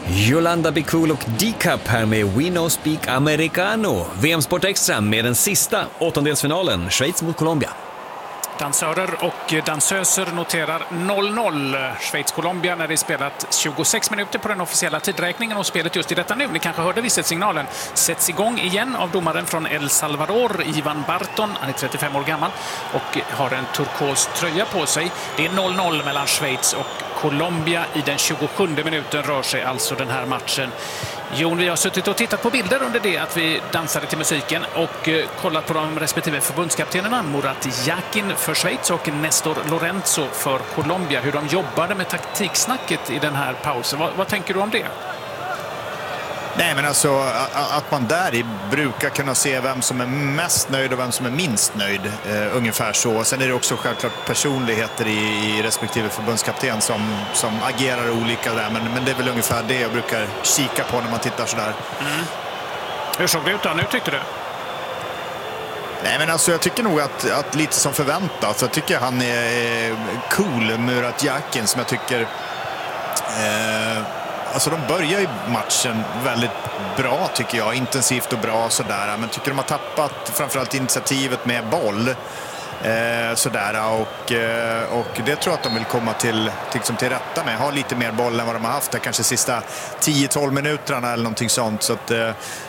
Yolanda Bikul och D-Cup här med We No Speak Americano. VM-sport extra med den sista åttondelsfinalen, Schweiz mot Colombia. Dansörer och dansöser noterar 0-0 Schweiz-Colombia när det spelat 26 minuter på den officiella tidräkningen, och spelet just i detta nu, ni kanske hörde visselsignalen, sätts igång igen av domaren från El Salvador, Ivan Barton. Han är 35 år gammal och har en turkos tröja på sig. Det är 0-0 mellan Schweiz och Colombia. I den 27 minuten rör sig alltså den här matchen. Jon, vi har suttit och tittat på bilder under det att vi dansade till musiken och kollat på de respektive förbundskaptenerna, Murat Yakin för Schweiz och Nestor Lorenzo för Colombia, hur de jobbade med taktiksnacket i den här pausen. Vad tänker du om det? Nej, men alltså att man där brukar kunna se vem som är mest nöjd och vem som är minst nöjd, ungefär så. Sen är det också självklart personligheter i respektive förbundskapten som agerar olika där, men det är väl ungefär det jag brukar kika på när man tittar sådär. Hur såg det ut då nu, tyckte du? Nej, men alltså jag tycker nog att lite som förväntat. Så jag tycker han är cool, Murat Yakin, som jag tycker... Alltså de börjar ju matchen väldigt bra, tycker jag. Intensivt och bra sådär. Men tycker de har tappat framförallt initiativet med boll. Sådär. Och det tror jag att de vill komma till rätta med. Ha lite mer boll än vad de har haft där, kanske sista 10-12 minuterna eller någonting sånt. Så att,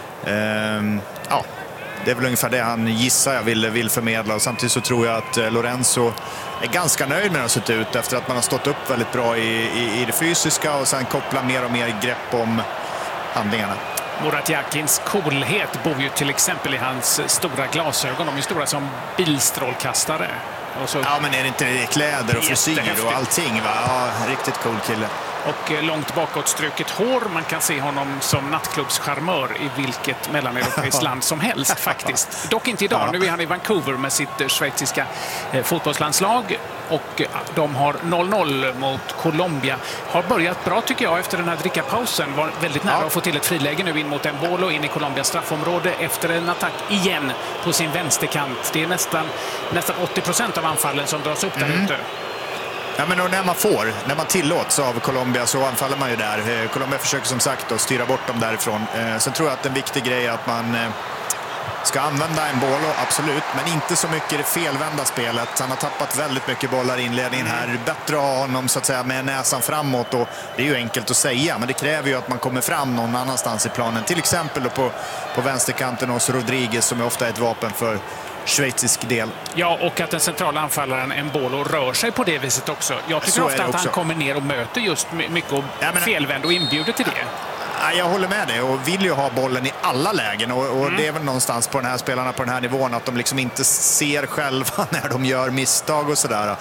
ja... Det är väl ungefär det han gissar jag vill förmedla. Och samtidigt så tror jag att Lorenzo är ganska nöjd med att ha sett ut efter att man har stått upp väldigt bra i det fysiska och sen koppla mer och mer grepp om handlingarna. Murat Yakins coolhet bor ju till exempel i hans stora glasögon. De är stora som bilstrålkastare. Och så... Ja, men är det inte kläder och frisyr och allting, va? Ja, riktigt cool kille. Och långt bakåtstruket hår. Man kan se honom som nattklubbscharmör i vilket mellaneuropeiskt land som helst faktiskt. Dock inte idag. Nu är han i Vancouver med sitt schweiziska fotbollslandslag. Och de har 0-0 mot Colombia. Har börjat bra, tycker jag, efter den här drickapausen. Var väldigt nära att få till ett friläge nu in mot Embolo, in i Colombias straffområde efter en attack igen på sin vänsterkant. Det är nästan 80% av anfallen som dras upp där ute. Ja, men när man tillåts av Colombia så anfaller man ju där. Colombia försöker som sagt att styra bort dem därifrån. Sen tror jag att en viktig grej är att man ska använda Embolo, absolut, men inte så mycket i det felvända spelet. Han har tappat väldigt mycket bollar i inledningen här. Bättre att ha honom så att säga med näsan framåt, och det är ju enkelt att säga, men det kräver ju att man kommer fram någon annanstans i planen. Till exempel då på vänsterkanten hos Rodriguez, som är ofta ett vapen för schweizisk del. Ja, och att den centrala anfallaren Embolo rör sig på det viset också. Jag tycker ofta att han kommer ner och möter just mycket felvänd och inbjuder till det. Jag håller med dig och vill ju ha bollen i alla lägen, och det är väl någonstans på den här spelarna på den här nivån att de liksom inte ser själva när de gör misstag och sådär.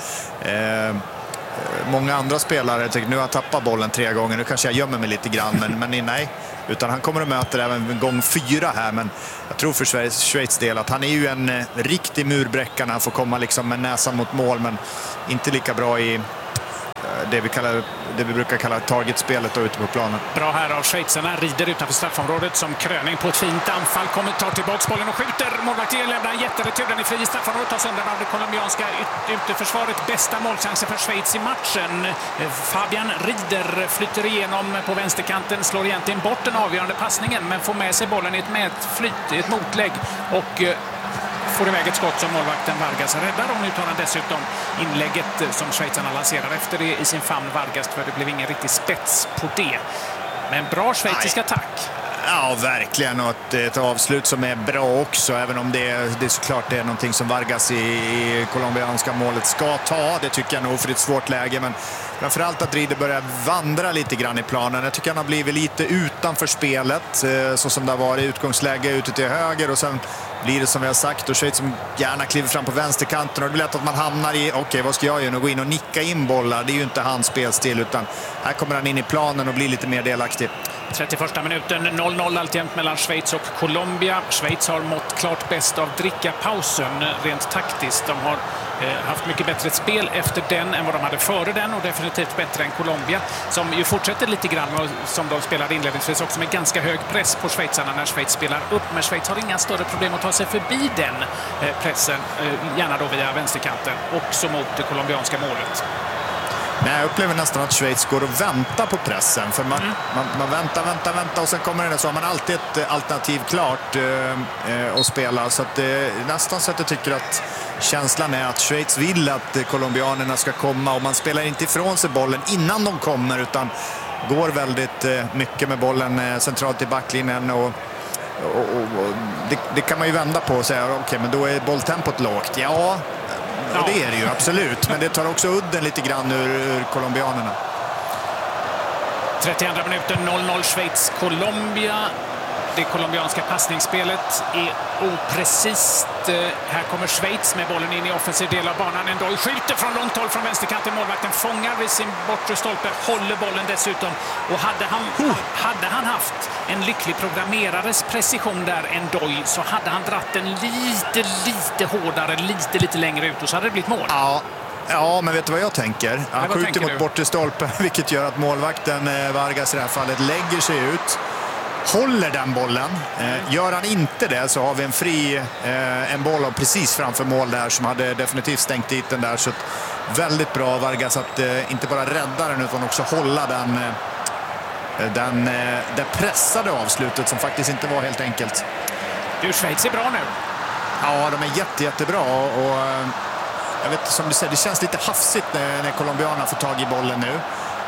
Många andra spelare tycker nu har jag tappat bollen 3 gånger, nu kanske jag gömmer mig lite grann, men nej, utan han kommer att möta även gång 4 här. Men jag tror för Schweiz del att han är ju en riktig murbräcka när han får komma liksom med näsan mot mål, men inte lika bra i det vi brukar kalla targetspelet ute på planen. Bra här av schweizarna, rider utanför straffområdet som kröning på ett fint anfall, tar tillbaka bollen och skjuter. Målvakten lämnar en jätteretur, den är fri i straffområdet, tas undan av det colombianska ytterförsvaret. Bästa målchansen för Schweiz i matchen. Fabian Rieder flyter igenom på vänsterkanten, slår egentligen bort den avgörande passningen, men får med sig bollen i ett motlägg och får iväg ett skott som målvakten Vargas räddar, och nu tar han dessutom inlägget som schweizarna lanserar efter det i sin famn Vargas, för det blev ingen riktig spets på det. Men bra schweizisk attack. Ja, verkligen. Och ett avslut som är bra också, även om det såklart det är någonting som Vargas i colombianska målet ska ta. Det tycker jag nog, för det är ett svårt läge, men framförallt att Rieder börjar vandra lite grann i planen. Jag tycker han har blivit lite utanför spelet, så som det har varit utgångsläge ute till höger, och sen blir det som vi har sagt, och Schweiz som gärna kliver fram på vänsterkanten, och det blir lätt att man hamnar i vad ska jag göra? Gå in och nicka in bollar. Det är ju inte hans spelstil, utan här kommer han in i planen och blir lite mer delaktig. 31 minuten, 0-0 alltjämt mellan Schweiz och Colombia. Schweiz har mått klart bäst av drickapausen rent taktiskt. De har haft mycket bättre spel efter den än vad de hade före den, och definitivt bättre än Colombia, som ju fortsätter lite grann och som de spelade inledningsvis också med ganska hög press på schweizarna när Schweiz spelar upp. Men Schweiz har inga större problem att ta sig förbi den pressen, gärna då via vänsterkanten, också mot det colombianska målet. Nej, jag upplever nästan att Schweiz går och väntar på pressen. För man väntar och sen kommer det så har man alltid ett alternativ klart att spela. Så att det nästan så att jag tycker att känslan är att Schweiz vill att colombianerna ska komma. Och man spelar inte ifrån sig bollen innan de kommer utan går väldigt mycket med bollen centralt i backlinjen. Och det kan man ju vända på och säga okej, men då är bolltempot lågt. Ja, det är det ju absolut. Men det tar också udden lite grann ur colombianerna. 32 minuten, 0-0 Schweiz-Colombia. Det colombianska passningsspelet är oprecist. Här kommer Schweiz med bollen in i offensiv del av banan. Ndoye skjuter från långt håll från vänsterkanten. Målvakten fångar vid sin bortre stolpe, håller bollen dessutom. Och hade han haft en lycklig programmerares precision där, Ndoye, så hade han dratt den lite hårdare, lite längre ut och så hade det blivit mål. Ja, men vet du vad jag tänker? Han skjuter mot bortre stolpe, vilket gör att målvakten Vargas i det här fallet lägger sig ut. Håller den bollen. Gör han inte det så har vi en boll precis framför mål där som hade definitivt stängt dit den där. Så väldigt bra Vargas att inte bara rädda den utan också hålla det pressade avslutet som faktiskt inte var helt enkelt. Du, Schweiz är bra nu. Ja, de är jättebra och jag vet, som du säger, det känns lite hafsigt när colombianerna får tag i bollen nu.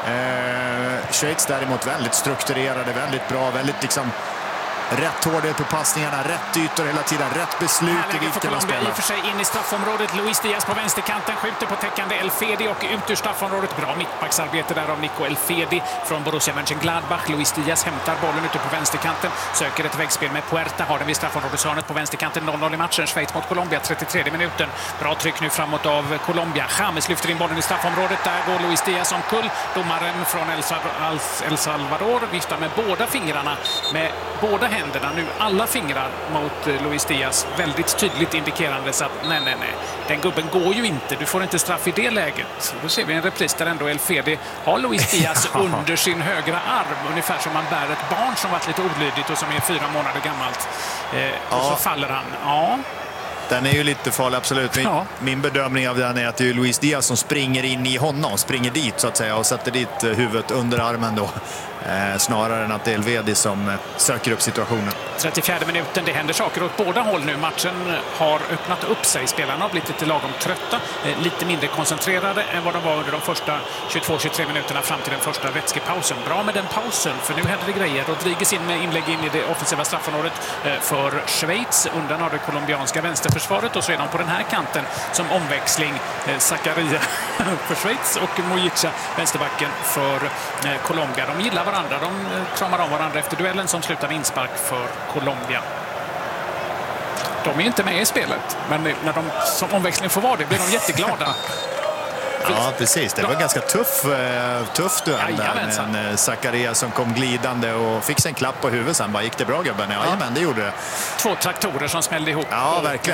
Schweiz däremot väldigt strukturerade, väldigt bra, väldigt liksom rätt hårdhet på passningarna, rätt ytor hela tiden, rätt beslut i vilken man spelar. I och för sig in i straffområdet, Luis Diaz på vänsterkanten skjuter på täckande El Fedi och ut ur straffområdet. Bra mittbacksarbete där av Nico El Fedi från Borussia Mönchengladbach. Luis Diaz hämtar bollen ute på vänsterkanten, söker ett väggspel med Puerta, har den vid straffområdeshörnet på vänsterkanten. 0-0 i matchen, Schweiz mot Colombia, 33 minuten. Bra tryck nu framåt av Colombia. James lyfter in bollen i straffområdet, där går Luis Diaz omkull. Domaren från El Salvador viftar med båda fingrarna, med båda händerna nu, alla fingrar mot Luis Diaz, väldigt tydligt indikerande så att nej, den gubben går ju inte, du får inte straff i det läget. Då ser vi en repris där ändå El Fedi har Luis Diaz under sin högra arm, ungefär som man bär ett barn som varit lite olydigt och som är 4 månader gammalt. Och så faller han. Ja. Den är ju lite farlig, absolut. Min bedömning av den är att det är Luis Diaz som springer in i honom, springer dit så att säga och sätter dit huvudet under armen då. Snarare än att det är El Fedi som söker upp situationen. 34 minuten, det händer saker åt båda håll nu. Matchen har öppnat upp sig. Spelarna har blivit lite lagom trötta, lite mindre koncentrerade än vad de var under de första 22-23 minuterna fram till den första vätskepausen. Bra med den pausen, för nu händer det grejer. Rodriguez in med inlägg in i det offensiva straffområdet för Schweiz. Undan av det colombianska vänsterförsvaret och så är de på den här kanten som omväxling. Zakaria för Schweiz och Mojica, vänsterbacken för Colombia. De gillar varandra, de kramar om varandra efter duellen som slutar med inspark för Colombia. De är inte med i spelet, men när de som omväxling får vara det blir de jätteglada. Ja, precis. Det var ganska tufft duell där med en Zakaria som kom glidande och fick en klapp på huvudet sen. Bara, gick det bra gubben? Ja, men det gjorde det. 2 traktorer som smällde ihop. Ja, verkligen.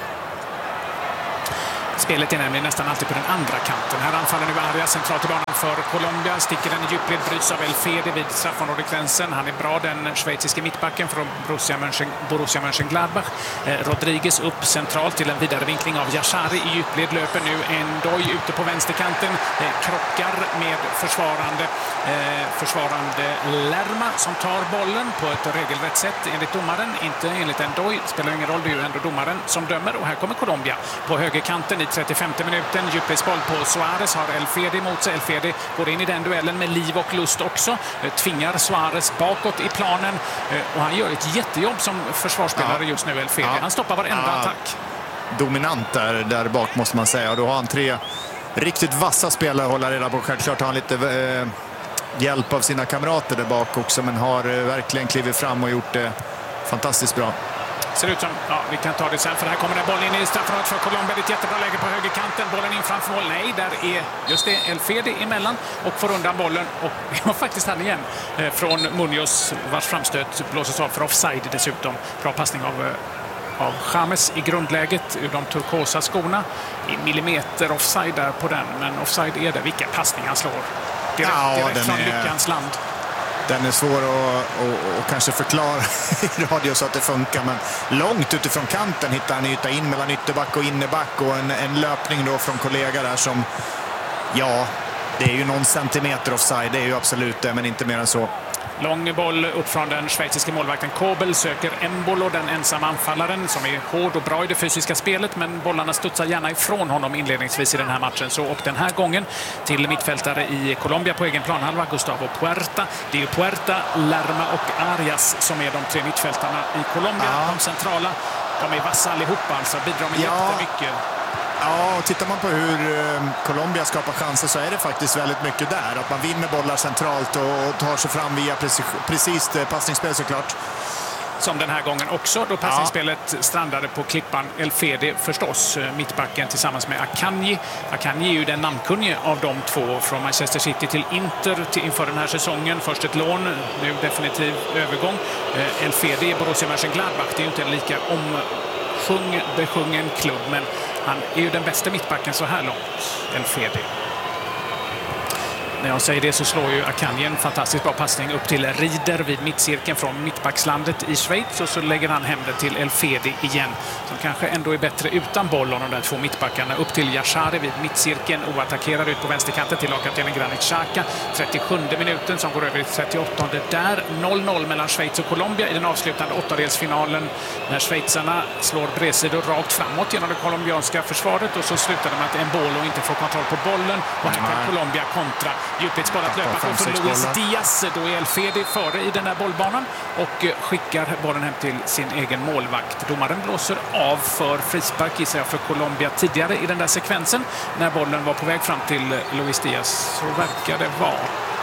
Spelet är nämligen nästan alltid på den andra kanten. Här anfaller nu Arias centralt i banan för Colombia. Sticker den i djupled, bryts av El Fedi vid straffområdegränsen. Han är bra, den schweiziske mittbacken från Borussia Mönchengladbach. Rodriguez upp centralt till en vidarevinkling av Yashari i djupled. Löper nu Ndoye ute på vänsterkanten. Krockar med försvarande Lerma som tar bollen på ett regelrätt sätt enligt domaren. Inte enligt Ndoye. Spelar ingen roll, det är ju ändå domaren som dömer. Och här kommer Colombia på högerkanten i 35 minuten. Djupledsboll på Suarez, har El Fedi mot sig. El Fedi går in i den duellen med liv och lust också. Tvingar Suarez bakåt i planen. Och han gör ett jättejobb som försvarsspelare just nu, El Fedi. Han stoppar varenda attack. Dominant där bak måste man säga. Och då har han 3 riktigt vassa spelare att hålla reda på. Självklart har han lite hjälp av sina kamrater där bak också. Men har verkligen klivit fram och gjort det fantastiskt bra. Ser ut som, vi kan ta det sen, för här kommer den bollen in i straffområdet för Colombia. Det är ett jättebra läge på högerkanten. Bollen in framför mål. Nej, där är just det El Fedi emellan och får undan bollen. Och det var faktiskt han igen från Munoz, vars framstöt blåses av för offside dessutom. Bra passning av James i grundläget ur de turkosa skorna. I millimeter offside där på den, men offside är det. Vilka passningar han slår. Direkt från lyckans land. Den är svår att kanske förklara i radio så att det funkar, men långt utifrån kanten hittar han yta in mellan ytterback och innerback och en löpning då från kollega där som, Det är ju någon centimeter offside, det är ju absolut det, men inte mer än så. Lång boll upp från den schweiziska målvakten Kobel, söker Embolo, den ensamma anfallaren som är hård och bra i det fysiska spelet, men bollarna studsar gärna ifrån honom inledningsvis i den här matchen. Så, och den här gången till mittfältare i Colombia på egen planhalva, Gustavo Puerta. Det är ju Puerta, Lerma och Arias som är de tre mittfältarna i Colombia. De centrala, de är vassa allihopa, alltså bidrar med jättemycket. Ja, och tittar man på hur Colombia skapar chanser så är det faktiskt väldigt mycket där. Att man vinner bollar centralt och tar sig fram via precis passningsspel såklart. Som den här gången också, då passningsspelet strandade på klippan Elfedi förstås, mittbacken tillsammans med Akanji. Akanji är ju den namnkunnige av de två, från Manchester City till Inter inför den här säsongen. Först ett lån, nu definitiv övergång. Elfedi i Borussia Mönchengladbach, det är ju inte en lika besjungen klubb, men han är ju den bästa mittbacken så här långt, Elfedi. När jag säger det så slår ju Akanji en fantastiskt bra passning upp till Rieder vid mittcirkeln från mittbackslandet i Schweiz, och så lägger han hem det till Elfedi igen, som kanske ändå är bättre utan boll, och de där två mittbackarna upp till Yashari vid mittcirkeln, oattackerad ut på vänsterkanten till lagkaptenen Granit Xhaka. 37 minuten som går över i 38. Där 0-0 mellan Schweiz och Colombia i den avslutande åttondelsfinalen, när schweizarna slår bredsidor rakt framåt genom det colombianska försvaret, och så slutar de med att Embolo inte får kontroll på bollen och här kan Colombia kontra. Djupledsboll att löpa från Luis Diaz. Då är Elfedi före i den där bollbanan och skickar bollen hem till sin egen målvakt. Domaren blåser av för frispark i sig för Colombia tidigare i den där sekvensen. När bollen var på väg fram till Luis Diaz så verkar det vara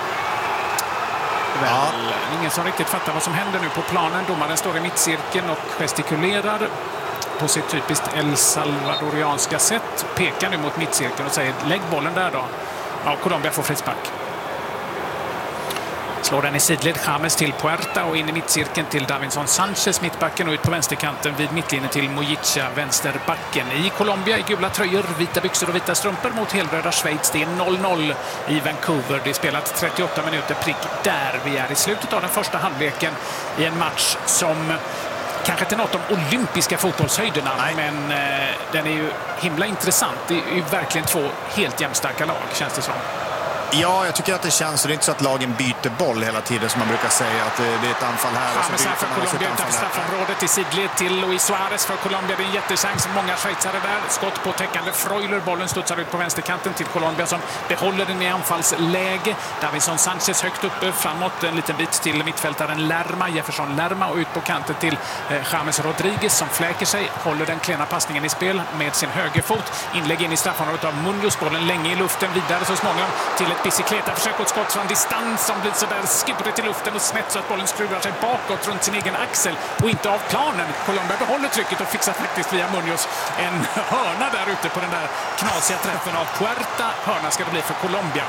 ingen som riktigt fattar vad som händer nu på planen. Domaren står i mittcirkeln och gestikulerar på sitt typiskt El Salvadorianska sätt. Pekar nu mot mittcirkeln och säger lägg bollen där då. Ja, Colombia får frispark. Slår den i sidled, James till Puerta och in i mittcirkeln till Davinson Sanchez, mittbacken, och ut på vänsterkanten vid mittlinjen till Mojica, vänsterbacken. I Colombia i gula tröjor, vita byxor och vita strumpor mot helröda Schweiz. Det är 0-0 i Vancouver. Det är spelat 38 minuter prick där. Vi är i slutet av den första halvleken i en match som kanske inte något om olympiska fotbollshöjderna, men den är ju himla intressant. Det är ju verkligen två helt jämnstarka lag, känns det som. Ja, jag tycker att det känns. Det är inte så att lagen byter boll hela tiden som man brukar säga, att det är ett anfall här och så byter för Colombia utanför straffområdet i sidled till Luis Suarez för Colombia. Det är en jättechans. Många schweizare där. Skott på täckande Freuler. Bollen studsar ut på vänsterkanten till Colombia som behåller den i anfallsläge. Davinson Sanchez högt uppe framåt en liten bit till mittfältaren Lerma, Jefferson Lerma, och ut på kanten till James Rodriguez som fläker sig. Håller den klena passningen i spel med sin högerfot. Inlägg in i straffområdet av Munoz. Bollen länge i luften, vidare så småningom till ett bicicleta-försök åt skott från distans som blir sådär skuret i luften och snett så att bollen skruvar sig bakåt runt sin egen axel och inte av planen. Colombia behåller trycket och fixar faktiskt via Munoz en hörna där ute på den där knasiga träffen av Puerta. Hörna ska det bli för Colombia.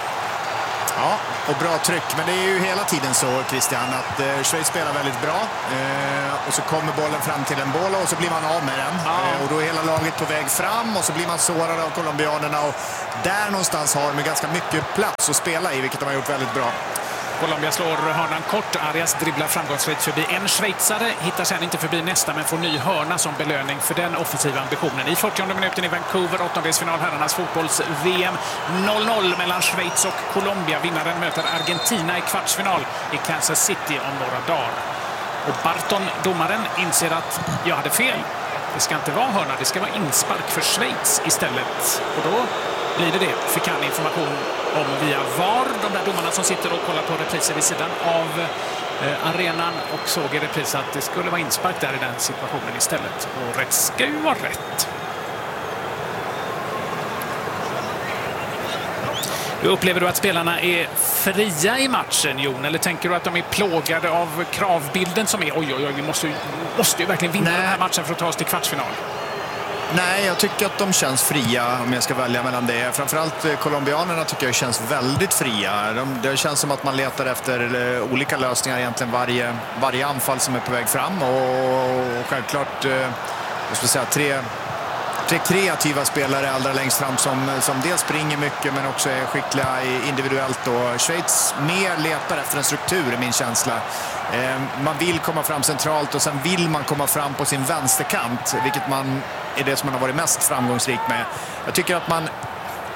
Ja, och bra tryck. Men det är ju hela tiden så, Christian, att Schweiz spelar väldigt bra. Och så kommer bollen fram till en boll och så blir man av med den. Och då är hela laget på väg fram och så blir man sårad av colombianerna. Och där någonstans har de ganska mycket plats att spela i, vilket de har gjort väldigt bra. Colombia slår hörnan kort. Arias dribblar framgångsrikt förbi en schweizare. Hittar sen inte förbi nästa, men får ny hörna som belöning för den offensiva ambitionen. I 40:e minuten i Vancouver, åttondelsfinal herrarnas fotbolls-VM. 0-0 mellan Schweiz och Colombia. Vinnaren möter Argentina i kvartsfinal i Kansas City om några dagar. Och Barton, domaren, inser att jag hade fel. Det ska inte vara hörna, det ska vara inspark för Schweiz istället. Och då blir det. Fick han information om via VAR. De där domarna som sitter och kollar på repriser vid sidan av arenan och såg i repris att det skulle vara inspark där i den situationen istället. Och rätt ska ju vara rätt. Upplever du att spelarna är fria i matchen, Jon? Eller tänker du att de är plågade av kravbilden som är oj, vi måste ju verkligen vinna den här matchen för att ta oss till kvartsfinal? Nej, jag tycker att de känns fria om jag ska välja mellan det. Framförallt colombianerna tycker jag känns väldigt fria. Det känns som att man letar efter olika lösningar egentligen varje anfall som är på väg fram. Och självklart, jag skulle säga tre kreativa spelare allra längst fram som dels springer mycket men också är skickliga individuellt. Och Schweiz mer letar efter en struktur i min känsla. Man vill komma fram centralt och sen vill man komma fram på sin vänsterkant, vilket är det som man har varit mest framgångsrik med. Jag tycker att man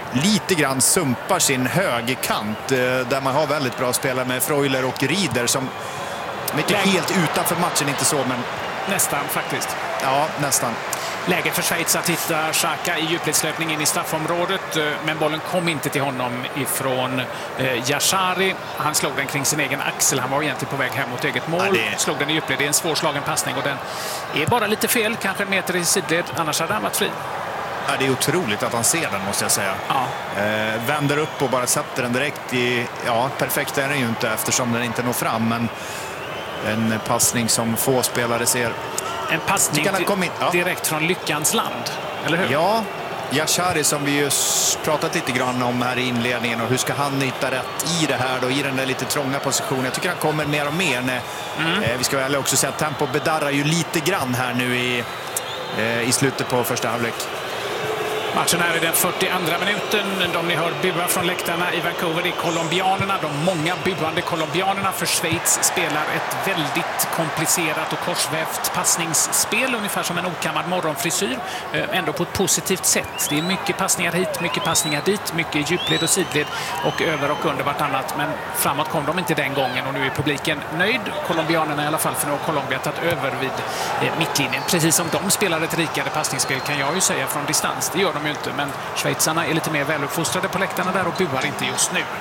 lite grann sumpar sin högerkant där man har väldigt bra spelare med Freuler och Rieder som inte helt utanför matchen, inte så, men nästan faktiskt. Ja, nästan. Läge för Schweiz att hitta Xhaka i djupledslöpning in i straffområdet, men bollen kom inte till honom ifrån Yashari. Han slog den kring sin egen axel. Han var egentligen på väg hem mot eget mål. Slog den i djupled. Det är en svårslagen passning och den är bara lite fel, kanske en meter i sidled. Annars hade han varit fri. Ja, det är otroligt att han ser den, måste jag säga. Ja. Vänder upp och bara sätter den direkt i... Ja, perfekt är den ju inte eftersom den inte når fram, men en passning som få spelare ser. En passning direkt från lyckans land, eller hur? Ja, Yashari som vi ju pratat lite grann om här i inledningen, och hur ska han hitta rätt i det här då, i den där lite trånga positionen. Jag tycker han kommer mer och mer när, vi ska väl också säga att tempo bedarrar ju lite grann här nu i slutet på första halvlek. Matchen är i den 42 minuten. De ni hör bua från läktarna i Vancouver är colombianerna. De många buande colombianerna, för Schweiz spelar ett väldigt komplicerat och korsvävt passningsspel, ungefär som en okammad morgonfrisyr, ändå på ett positivt sätt. Det är mycket passningar hit, mycket passningar dit, mycket djupled och sidled och över och under vartannat, men framåt kom de inte den gången och nu är publiken nöjd. Colombianerna i alla fall, för nu har Colombia tagit över vid mittlinjen. Precis som de spelar ett rikare passningsspel, kan jag ju säga från distans. Det gör de ju inte, men schweizarna är lite mer väluppfostrade på läktarna där och buar inte just nu.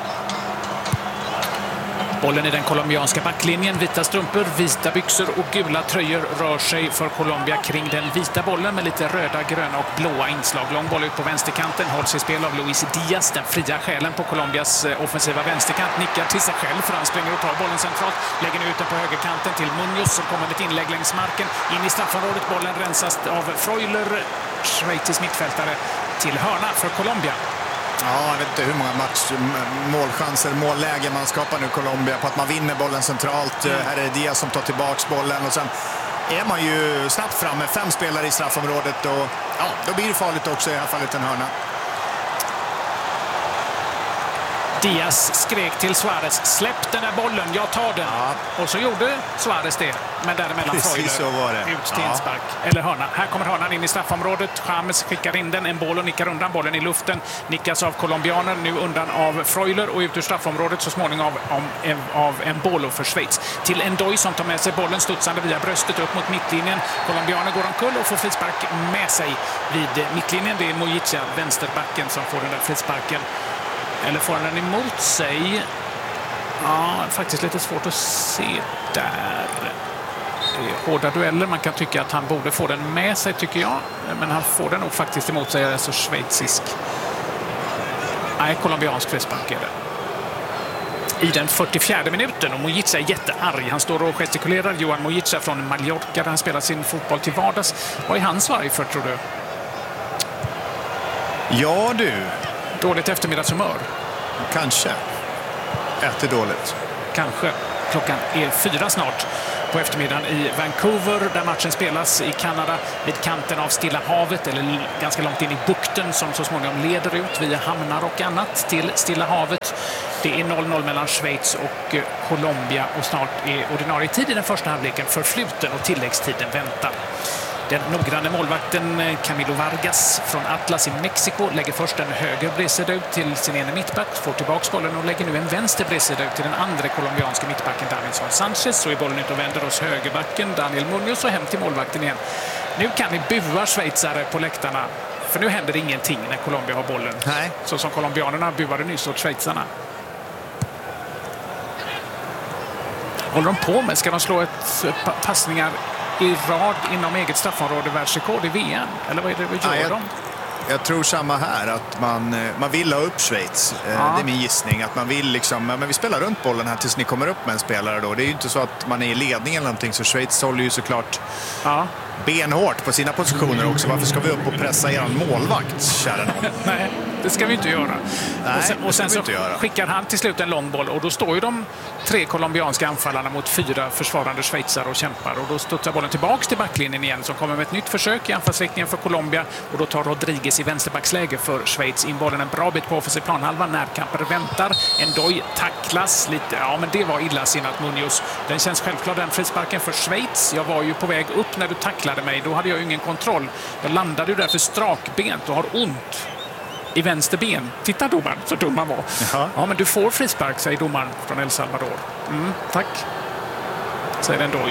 Bollen i den colombianska backlinjen. Vita strumpor, vita byxor och gula tröjor rör sig för Colombia kring den vita bollen med lite röda, gröna och blåa inslag. Lång boll ut på vänsterkanten, hålls i spel av Luis Diaz, den fria själen på Colombias offensiva vänsterkant. Nickar till sig själv för han springer och tar bollen centralt. Lägger nu ut den på högerkanten till Munoz som kommer med ett inlägg längs marken. In i straffområdet, bollen rensas av Freuler, schweizisk mittfältare, till hörna för Colombia. Ja, jag vet inte hur många målchanser, mållägen man skapar nu Colombia på att man vinner bollen centralt. Här är det Diaz som tar tillbaks bollen och sen är man ju snabbt fram med 5 spelare i straffområdet och ja, då blir det farligt också, i alla fall en hörna. Diaz skrek till Suarez, släpp den där bollen, jag tar den. Ja. Och så gjorde Suarez det, men däremellan Freuler ut till inspark. Eller hörna. Här kommer hörnan in i straffområdet. James skickar in den, en boll och nickar undan bollen i luften. Nickas av colombianer, nu undan av Freuler och ut ur straffområdet så småningom av en boll för Schweiz. Till Ndoye som tar med sig bollen studsande via bröstet upp mot mittlinjen. Colombianer går omkull och får frispark med sig vid mittlinjen. Det är Mojica, vänsterbacken, som får den där frisparken. Eller får han den emot sig? Ja, faktiskt lite svårt att se där. Det är hårda dueller. Man kan tycka att han borde få den med sig, tycker jag. Men han får den nog faktiskt emot sig. Alltså schweizisk. Nej, colombiansk frispark är det. I den 44 minuten, och Mojica är jättearg. Han står och gestikulerar. Johan Mojica från Mallorca, där han spelar sin fotboll till vardags. Vad är han arg för, tror du? Ja, du. Dåligt eftermiddagshumör. Kanske. Äter dåligt. Kanske. Klockan är 4 snart på eftermiddagen i Vancouver, där matchen spelas i Kanada vid kanten av Stilla havet, eller ganska långt in i bukten som så småningom leder ut via hamnar och annat till Stilla havet. Det är 0-0 mellan Schweiz och Colombia och snart är ordinarie tid i den första halvleken förfluten och tilläggstiden väntar. Den noggranne målvakten Camilo Vargas från Atlas i Mexiko lägger först en höger bredsida ut till sin ene mittback, får tillbaka bollen och lägger nu en vänster bredsida ut till den andra colombianska mittbacken Davinson Sanchez. Så är bollen ut och vänder hos högerbacken Daniel Munoz och hem till målvakten igen. Nu kan ni bua schweizare på läktarna, för nu händer det ingenting när Colombia har bollen. Nej. Så som colombianerna buade nyss åt schweizarna. Håller de på med? Ska de slå ett passningar i rad inom eget straffområde, världsrekord i VM? Eller vad är det vi gör de? Jag tror samma här, att man vill ha upp Schweiz. Det är min gissning, att man vill liksom, men vi spelar runt bollen här tills ni kommer upp med en spelare då. Det är ju inte så att man är i ledning eller någonting, så Schweiz håller ju såklart benhårt på sina positioner också. Varför ska vi upp och pressa er målvakt, kära någon? Nej, det ska vi inte göra. Nej, och sen så skickar han till slut en lång boll och då står ju de 3 colombianska anfallarna mot 4 försvarande schweizare och kämpar. Och då studsar bollen tillbaks till backlinjen igen, som kommer med ett nytt försök i anfallsriktningen för Colombia. Och då tar Rodriguez i vänsterbacksläge för Schweiz in bollen en bra bit på offensiv planhalva. Närkamper väntar. Ndoye tacklas lite. Ja, men det var illasinnat Munoz. Den känns självklart, den frisparken för Schweiz. Jag var ju på väg upp när du tacklade mig. Då hade jag ju ingen kontroll. Jag landade ju därför strakbent och har ont i vänster ben. Titta domaren, så dum han var. Jaha. Ja, men du får frispark, säger domaren från El Salvador. Tack, säger Ndoye.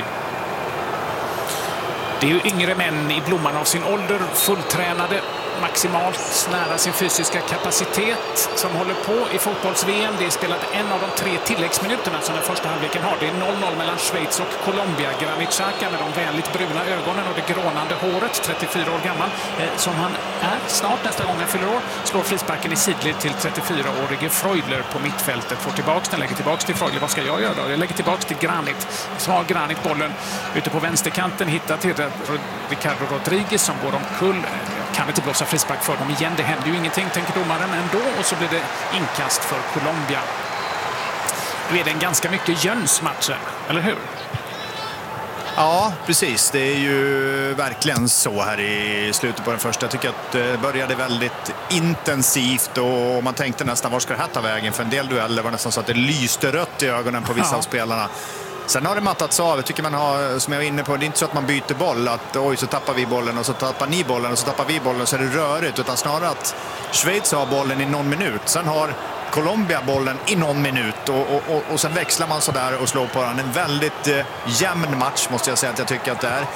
Det är ju yngre män i blomman av sin ålder, fulltränade, maximalt nära sin fysiska kapacitet som håller på i fotbolls-VM. Det är spelat en av de 3 tilläggsminuterna som den första halvleken har. Det är 0-0 mellan Schweiz och Colombia. Granit Xhaka med de vänligt bruna ögonen och det grånande håret, 34 år gammal, som han är snart nästa gång han fyller år, slår frisparken i sidled till 34-årige Freuler på mittfältet. Får tillbaks den, lägger tillbaks till Freuler. Vad ska jag göra då? Jag lägger tillbaks till Granit. Så har Granit bollen ute på vänsterkanten, hittar till Ricardo Rodriguez som går omkull. Kan inte blåsa frispark för dem igen. Det händer ju ingenting, tänker domaren ändå. Och så blir det inkast för Colombia. Nu är det en ganska mycket Jöns-matchen, eller hur? Ja, precis. Det är ju verkligen så här i slutet på den första. Jag tycker att det började väldigt intensivt och man tänkte nästan, var ska det här ta vägen? För en del dueller var nästan så att det lyste rött i ögonen på vissa av spelarna. Sen har det mattats av. Jag tycker man har, som jag var inne på, det är inte så att man byter boll. Att oj, så tappar vi bollen och så tappar ni bollen och så tappar vi bollen och så är det rörigt. Utan snarare att Schweiz har bollen i någon minut. Sen har Colombia bollen i någon minut och sen växlar man så där och slår på den. En väldigt jämn match måste jag säga att jag tycker att det är.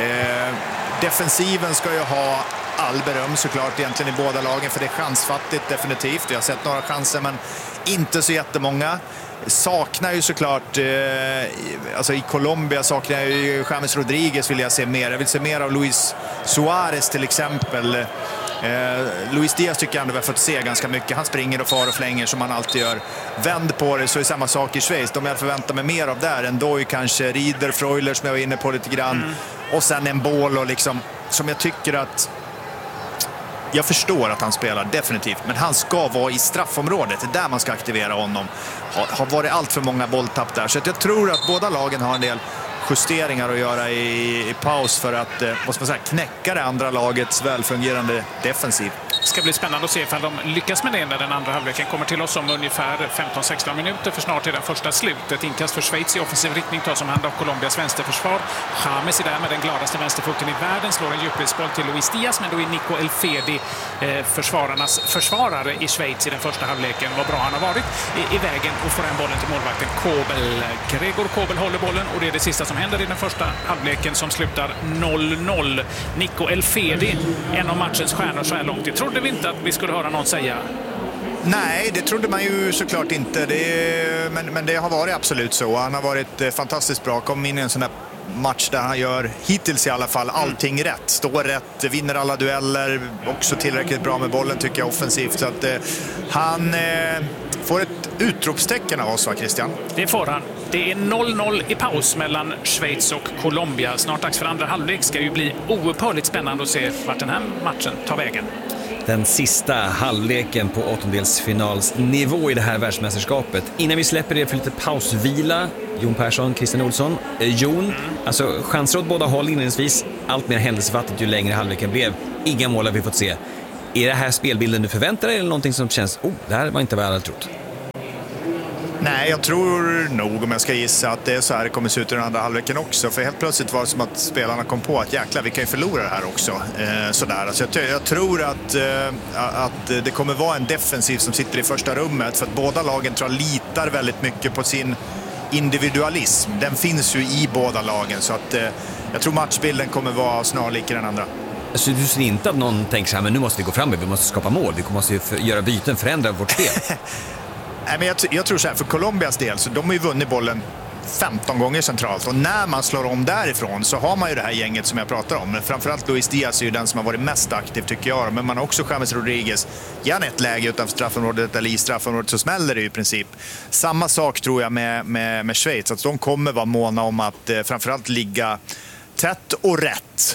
Defensiven ska ju ha all beröm såklart egentligen i båda lagen, för det är chansfattigt definitivt. Vi har sett några chanser men inte så jättemånga. Saknar ju såklart, alltså i Colombia saknar jag ju James Rodriguez, vill jag se mer. Jag vill se mer av Luis Suarez till exempel. Luis Diaz tycker jag ändå vi har fått se ganska mycket. Han springer och far och flänger som han alltid gör. Vänd på det, så är samma sak i Schweiz. De jag förväntar mig mer av där. Ndoye kanske, Rieder, Freuler som jag var inne på lite grann. Och sen en boll och liksom, som jag tycker att jag förstår att han spelar definitivt, men han ska vara i straffområdet. Det är där man ska aktivera honom. Har varit allt för många bolltapp där. Så jag tror att båda lagen har en del justeringar att göra i paus för att vad ska man säga, knäcka det andra lagets välfungerande defensiv. Det ska bli spännande att se ifall de lyckas med det när den andra halvleken kommer till oss om ungefär 15-16 minuter, för snart är den första slut. Ett inkast för Schweiz i offensiv riktning tas om hand av Colombias vänsterförsvar. James är där med den gladaste vänsterfoten i världen, slår en djupledsboll till Luis Diaz, men då är Nico Elfedi, försvararnas försvarare i Schweiz i den första halvleken, vad bra han har varit, i vägen och får en bollen till målvakten Kobel. Gregor Kobel håller bollen och det är det sista som händer i den första halvleken som slutar 0-0. Nico Elfedi, en av matchens stjärnor så här långt. Jag trodde vi inte att vi skulle höra någon säga. Nej, det trodde man ju såklart inte. Men det har varit absolut så. Han har varit fantastiskt bra. Kom in i en sån där match där han gör, hittills i alla fall, allting rätt. Står rätt, vinner alla dueller. Också tillräckligt bra med bollen tycker jag offensivt. Så att han får ett utropstecken av oss, va Christian? Det får han. Det är 0-0 i paus mellan Schweiz och Colombia. Snart dags för andra halvlek. Ska ju bli oupphörligt spännande att se vart den här matchen tar vägen. Den sista halvleken på åttondelsfinalsnivå i det här världsmästerskapet. Innan vi släpper det för lite pausvila, Jon Persson, Christian Olsson. Jon, alltså chanser åt båda håll inledningsvis. Allt mer händelsefattigt ju längre halvleken blev. Inga mål har vi fått se. Är det här spelbilden du förväntar dig eller någonting som känns, det här var inte vad jag hade trott? Nej, jag tror nog, om jag ska gissa, att det är så här det kommer se ut i den andra halvleken också. För helt plötsligt var det som att spelarna kom på att jäklar, vi kan ju förlora det här också. Sådär. Alltså jag tror att det kommer vara en defensiv som sitter i första rummet. För att båda lagen tror jag litar väldigt mycket på sin individualism. Den finns ju i båda lagen. Så att jag tror matchbilden kommer vara snarlik i den andra. Så du ser inte att någon tänker så här, men nu måste vi gå fram, vi måste skapa mål, vi måste göra byten, förändra vårt spel? Nej, men jag tror så här, för Colombias del, så de har ju vunnit bollen 15 gånger centralt. Och när man slår om därifrån så har man ju det här gänget som jag pratar om. Men framförallt Luis Diaz är ju den som har varit mest aktiv tycker jag. Men man har också James Rodriguez. Gärna ett läge utanför straffområdet eller i straffområdet så smäller det ju i princip. Samma sak tror jag med Schweiz. Att de kommer vara måna om att framförallt ligga tätt och rätt.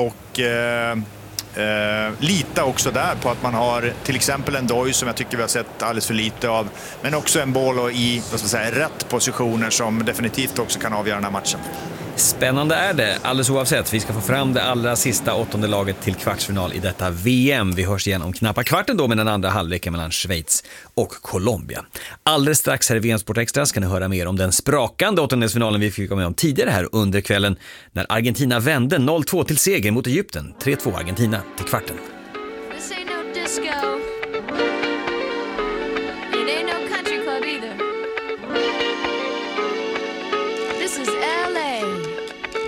Lita också där på att man har till exempel en Ndoye som jag tycker vi har sett alldeles för lite av, men också en boll i rätt positioner som definitivt också kan avgöra den här matchen. Spännande är det, alldeles oavsett. Vi ska få fram det allra sista åttonde laget till kvartsfinal i detta VM. Vi hörs igen om knappa kvarten då med den andra halvleken mellan Schweiz och Colombia. Alldeles strax här i VM Sport Extra ska ni höra mer om den sprakande åttondelsfinalen vi fick med om tidigare här under kvällen när Argentina vände 0-2 till seger mot Egypten. 3-2 Argentina till kvarten.